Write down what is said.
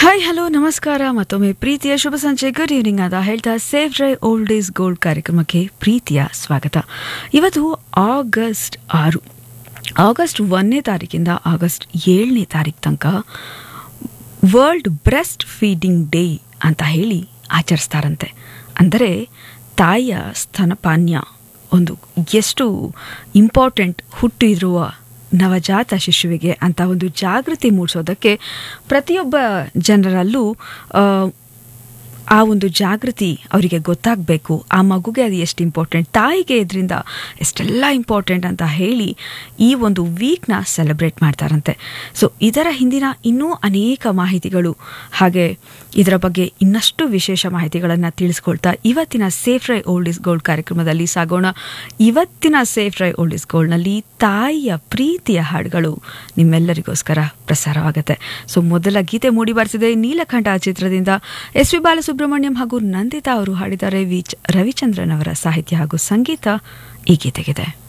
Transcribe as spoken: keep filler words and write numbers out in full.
Hi hello ನಮಸ್ಕಾರ ಮತ್ತೊಮ್ಮೆ ಪ್ರೀತಿಯ ಶುಭ ಸಂಜೆ ಗುಡ್ ಈವ್ನಿಂಗ್ ಅಂತ ಹೇಳ್ತಾ save dry old is gold ಕಾರ್ಯಕ್ರಮಕ್ಕೆ ಪ್ರೀತಿಯ ಸ್ವಾಗತ. ಇವತ್ತು ಆಗಸ್ಟ್ ಆರು ಆಗಸ್ಟ್ ಒಂದನೇ ತಾರೀಕಿಂದ ಆಗಸ್ಟ್ ಏಳನೇ ತಾರೀಕು ತನಕ ವರ್ಲ್ಡ್ ಬ್ರೆಸ್ಟ್ ಫೀಡಿಂಗ್ ಡೇ ಅಂತ ಹೇಳಿ ಆಚರಿಸ್ತಾರಂತೆ. ಅಂದರೆ ತಾಯಿಯ ಸ್ತನಪಾನ ಒಂದು ಎಷ್ಟು ಇಂಪಾರ್ಟೆಂಟ್ ಹುಟ್ಟಿರುವ ನವಜಾತ ಶಿಶುವಿಗೆ ಅಂತ ಒಂದು ಜಾಗೃತಿ ಮೂಡಿಸೋದಕ್ಕೆ ಪ್ರತಿಯೊಬ್ಬ ಜನರಲ್ಲೂ ಆ ಒಂದು ಜಾಗೃತಿ ಅವರಿಗೆ ಗೊತ್ತಾಗಬೇಕು. ಆ ಮಗುಗೆ ಅದು ಎಷ್ಟು ಇಂಪಾರ್ಟೆಂಟ್, ತಾಯಿಗೆ ಇದರಿಂದ ಎಷ್ಟೆಲ್ಲ ಇಂಪಾರ್ಟೆಂಟ್ ಅಂತ ಹೇಳಿ ಈ ಒಂದು ವೀಕ್ನ ಸೆಲೆಬ್ರೇಟ್ ಮಾಡ್ತಾರಂತೆ. ಸೊ ಇದರ ಹಿಂದಿನ ಇನ್ನೂ ಅನೇಕ ಮಾಹಿತಿಗಳು ಹಾಗೆ ಇದರ ಬಗ್ಗೆ ಇನ್ನಷ್ಟು ವಿಶೇಷ ಮಾಹಿತಿಗಳನ್ನು ತಿಳಿಸ್ಕೊಳ್ತಾ ಇವತ್ತಿನ safe dry old is gold ಕಾರ್ಯಕ್ರಮದಲ್ಲಿ ಸಾಗೋಣ. ಇವತ್ತಿನ ಸೇಫ್ ಡ್ರೈ ಓಲ್ಡ್ ಇಸ್ ಗೋಲ್ಡ್ನಲ್ಲಿ ತಾಯಿಯ ಪ್ರೀತಿಯ ಹಾಡುಗಳು ನಿಮ್ಮೆಲ್ಲರಿಗೋಸ್ಕರ ಪ್ರಸಾರವಾಗುತ್ತೆ. ಸೊ ಮೊದಲ ಗೀತೆ ಮೂಡಿ ಬರ್ತಿದೆ ನೀಲಕಂಠ ಚಿತ್ರದಿಂದ. ಎಸ್ ವಿ ಬಾಲಸುಬ್ರಹ್ಮಣ್ಯಂ ಹಾಗೂ ನಂದಿತಾ ಅವರು ಹಾಡಿದ್ದಾರೆ. ವಿ ರವಿಚಂದ್ರನ್ ಅವರ ಸಾಹಿತ್ಯ ಹಾಗೂ ಸಂಗೀತ ಈ ಗೀತೆಗಿದೆ.